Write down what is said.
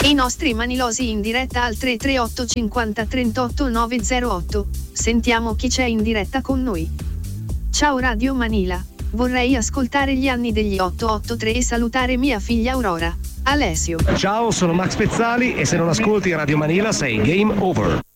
I nostri manilosi in diretta al 338 50 38 908. Sentiamo chi c'è in diretta con noi. Ciao Radio Manila, vorrei ascoltare gli anni degli 883 e salutare mia figlia Aurora. Alessio. Ciao, sono Max Pezzali e se non ascolti Radio Manila sei game over.